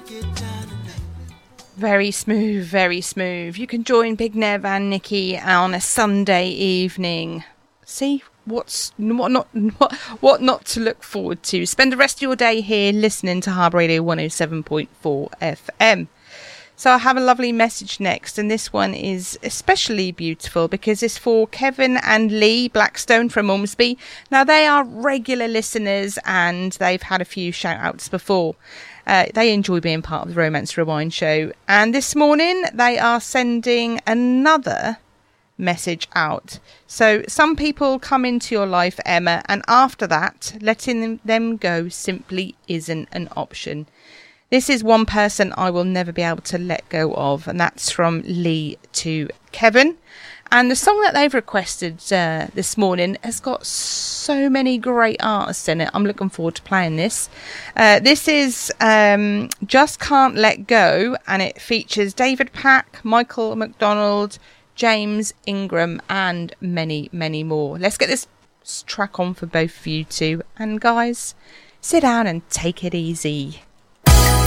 Very smooth, very smooth. You can join Big Nev and Nikki on a Sunday evening. See what not to look forward to. Spend the rest of your day here listening to Harbour Radio 107.4 FM. So I have a lovely message next, and this one is especially beautiful because it's for Kevin and Lee Blackstone from Ormsby. Now, they are regular listeners and they've had a few shout outs before. They enjoy being part of the Romance Rewind show. And this morning they are sending another message out. So some people come into your life, Emma, and after that, letting them go simply isn't an option. This is one person I will never be able to let go of, and that's from Lee to Kevin. And the song that they've requested this morning has got so many great artists in it. I'm looking forward to playing this. This is Just Can't Let Go, and it features David Pack, Michael McDonald, James Ingram, and many, many more. Let's get this track on for both of you two. And guys, sit down and take it easy.